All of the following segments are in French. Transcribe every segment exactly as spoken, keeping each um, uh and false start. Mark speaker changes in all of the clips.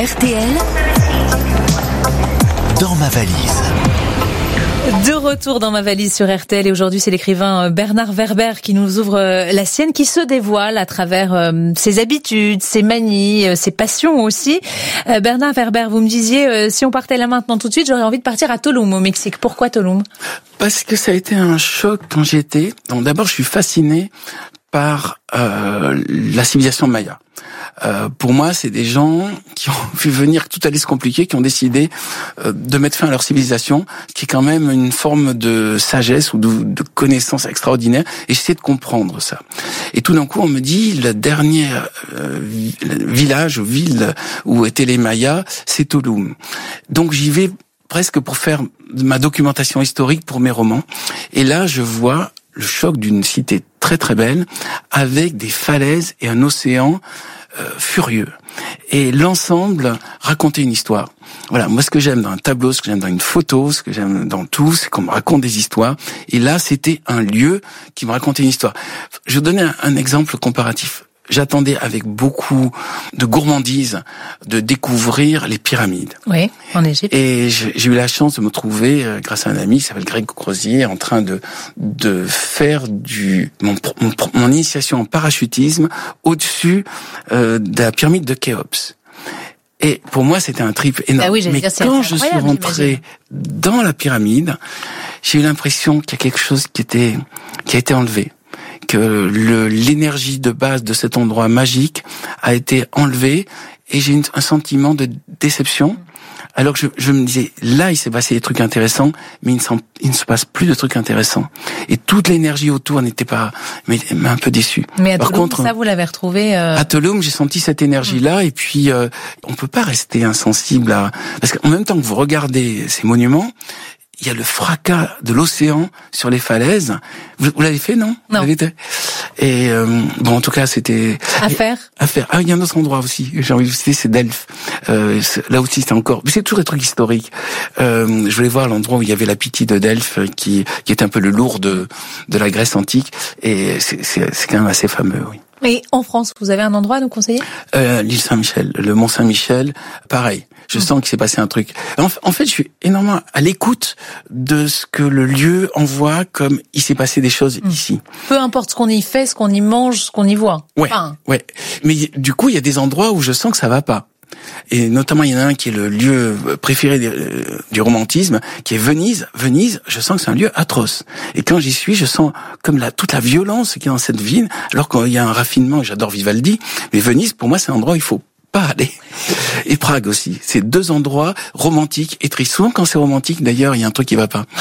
Speaker 1: R T L, dans ma valise.
Speaker 2: De retour dans ma valise sur R T L et aujourd'hui c'est l'écrivain Bernard Werber qui nous ouvre la sienne, qui se dévoile à travers ses habitudes, ses manies, ses passions aussi. Bernard Werber, vous me disiez si on partait là maintenant tout de suite, j'aurais envie de partir à Tulum au Mexique. Pourquoi Tulum ?
Speaker 3: Parce que ça a été un choc quand j'y étais. Donc d'abord je suis fasciné par euh, la civilisation maya. Euh, pour moi, c'est des gens qui ont vu venir que tout allait se compliquer, qui ont décidé euh, de mettre fin à leur civilisation, ce qui est quand même une forme de sagesse ou de, de connaissance extraordinaire. Et j'essaie de comprendre ça. Et tout d'un coup, on me dit, le dernier euh, village ou ville où étaient les Mayas, c'est Tulum. Donc j'y vais presque pour faire ma documentation historique pour mes romans. Et là, je vois le choc d'une cité très très belle, avec des falaises et un océan euh, furieux. Et l'ensemble racontait une histoire. Voilà, moi ce que j'aime dans un tableau, ce que j'aime dans une photo, ce que j'aime dans tout, c'est qu'on me raconte des histoires. Et là, c'était un lieu qui me racontait une histoire. Je vais vous donner un, un exemple comparatif. J'attendais avec beaucoup de gourmandise de découvrir les pyramides.
Speaker 2: Oui, en Égypte.
Speaker 3: Et j'ai eu la chance de me trouver, euh, grâce à un ami qui s'appelle Greg Crozier, en train de de faire du mon, mon, mon initiation en parachutisme au-dessus euh, de la pyramide de Khéops. Et pour moi, c'était un trip énorme.
Speaker 2: Ah oui,
Speaker 3: mais
Speaker 2: dire,
Speaker 3: quand je suis rentré dans la pyramide, j'ai eu l'impression qu'il y a quelque chose qui était qui a été enlevé. Que le, l'énergie de base de cet endroit magique a été enlevée et j'ai une, un sentiment de déception. Alors que je, je me disais, là, il s'est passé des trucs intéressants, mais il ne, il ne se passe plus de trucs intéressants. Et toute l'énergie autour n'était pas, mais, mais un peu déçue.
Speaker 2: Mais à
Speaker 3: Par
Speaker 2: Tulum,
Speaker 3: contre,
Speaker 2: ça, vous l'avez retrouvé euh...
Speaker 3: à Tulum, j'ai senti cette énergie-là, et puis euh, on peut pas rester insensible à, parce qu'en même temps que vous regardez ces monuments, il y a le fracas de l'océan sur les falaises. Vous, vous l'avez fait, non?
Speaker 2: Non.
Speaker 3: Vous l'avez fait Et euh, bon, en tout cas, c'était
Speaker 2: à faire.
Speaker 3: À faire. Ah, il y a un autre endroit aussi. J'ai envie de vous citer, c'est Delphes. Euh, c'est, là aussi, c'est encore. C'est toujours des trucs historiques. Euh, je voulais voir l'endroit où il y avait la Pythie de Delphes, qui qui est un peu le Lourdes de de la Grèce antique. Et c'est c'est, c'est quand même assez fameux, oui.
Speaker 2: Et en France, vous avez un endroit à nous conseiller ?
Speaker 3: euh, L'île Saint-Michel, le Mont Saint-Michel, pareil. Je mmh. sens qu'il s'est passé un truc. En, en fait, je suis énormément à l'écoute de ce que le lieu envoie, comme il s'est passé des choses mmh. ici.
Speaker 2: Peu importe ce qu'on y fait, ce qu'on y mange, ce qu'on y voit.
Speaker 3: Ouais,
Speaker 2: enfin...
Speaker 3: ouais. Mais du coup, il y a des endroits où je sens que ça va pas. Et notamment, il y en a un qui est le lieu préféré du romantisme, qui est Venise. Venise, je sens que c'est un lieu atroce. Et quand j'y suis, je sens comme la, toute la violence qui est dans cette ville, alors qu'il y a un raffinement, j'adore Vivaldi, mais Venise, pour moi, c'est un endroit où il faut pas aller. Et Prague aussi. C'est deux endroits romantiques et tristes. Souvent, quand c'est romantique, d'ailleurs, il y a un truc qui va pas.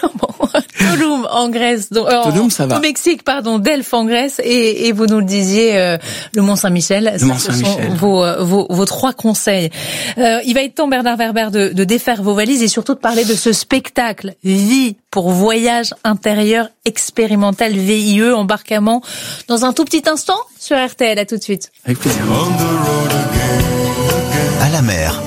Speaker 2: Tulum en Grèce, donc, euh,
Speaker 3: Tulum, ça va.
Speaker 2: Au Mexique, pardon, Delphes en Grèce, et, et vous nous le disiez, euh, le Mont Saint-Michel.
Speaker 3: Le Mont Saint-Michel.
Speaker 2: Ce sont vos, vos, vos trois conseils. Euh, il va être temps, Bernard Werber, de, de défaire vos valises et surtout de parler de ce spectacle Vie pour voyage intérieur expérimental V I E, embarquement dans un tout petit instant sur R T L. À tout de suite.
Speaker 3: Avec plaisir.
Speaker 1: À la mer,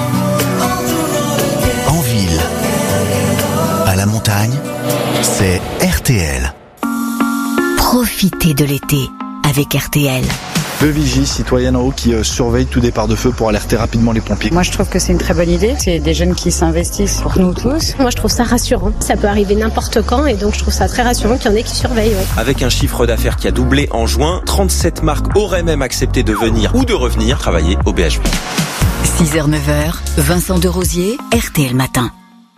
Speaker 1: en ville, à la montagne, c'est R T L.
Speaker 4: Profitez de l'été avec R T L.
Speaker 5: Deux vigies citoyennes en haut qui euh, surveillent tout départ de feu pour alerter rapidement les pompiers.
Speaker 6: Moi je trouve que c'est une très bonne idée, c'est des jeunes qui s'investissent pour nous tous.
Speaker 7: Moi je trouve ça rassurant, ça peut arriver n'importe quand et donc je trouve ça très rassurant qu'il y en ait qui surveillent. Ouais.
Speaker 8: Avec un chiffre d'affaires qui a doublé en juin, trente-sept marques auraient même accepté de venir ou de revenir travailler au B H V.
Speaker 4: six heures neuf heures, Vincent Derosier, R T L Matin.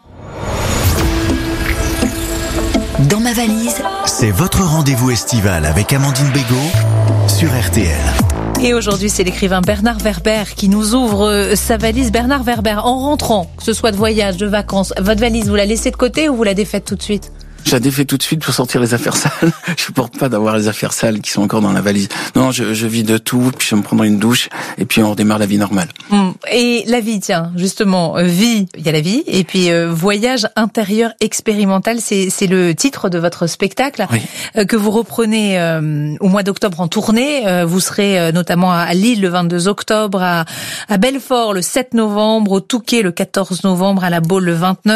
Speaker 4: Dans ma valise,
Speaker 1: c'est votre rendez-vous estival avec Amandine Bégaud sur R T L.
Speaker 2: Et aujourd'hui, c'est l'écrivain Bernard Werber qui nous ouvre sa valise. Bernard Werber, en rentrant, que ce soit de voyage, de vacances, votre valise, vous la laissez de côté ou vous la défaites tout de suite ?
Speaker 3: Je la défais tout de suite pour sortir les affaires sales. Je supporte pas d'avoir les affaires sales qui sont encore dans la valise. Non, je, je vis de tout, puis je vais me prendre une douche, et puis on redémarre la vie normale.
Speaker 2: Hum. Et la vie, tiens, justement, euh, vie, il y a la vie, et puis euh, voyage intérieur expérimental, c'est, c'est le titre de votre spectacle,
Speaker 3: oui.
Speaker 2: euh, que vous reprenez euh, au mois d'octobre en tournée. Euh, vous serez euh, notamment à Lille le vingt-deux octobre, à, à Belfort le sept novembre, au Touquet le quatorze novembre, à la Baule le vingt-neuf.